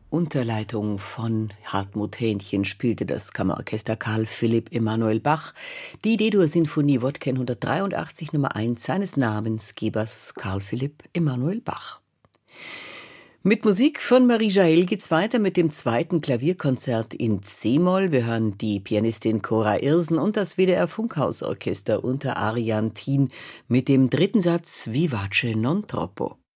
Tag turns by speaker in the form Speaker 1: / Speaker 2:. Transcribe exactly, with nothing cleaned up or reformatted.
Speaker 1: Unter Leitung von Hartmut Hähnchen spielte das Kammerorchester Carl Philipp Emanuel Bach die D-Dur-Sinfonie Wodken hundertdreiundachtzig Nummer eins seines Namensgebers Carl Philipp Emanuel Bach. Mit Musik von Marie Jael geht's weiter mit dem zweiten Klavierkonzert in C-Moll. Wir hören die Pianistin Cora Irsen und das W D R Funkhausorchester unter Arian Thien mit dem dritten Satz Vivace non troppo.